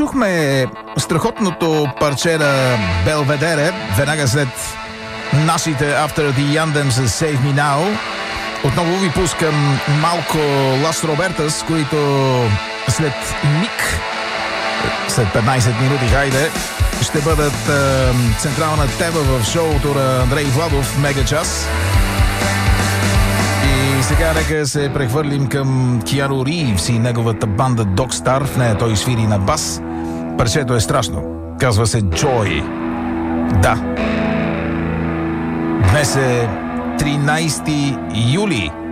Чухме страхотното парче на Белведере, веднага след нашите After the Yandem с Save Me Now. Отново ви пускам малко Лас Робертас, които след миг, след 15 минути, хайде, ще бъдат централна тема в шоуто на Андрей Владов Мега час. И сега нека се прехвърлим към Киану Ривз и неговата банда Dog Star. В нея той свири на бас. Парчето е страшно. Казва се Joy. Да. Днес е 13 юли.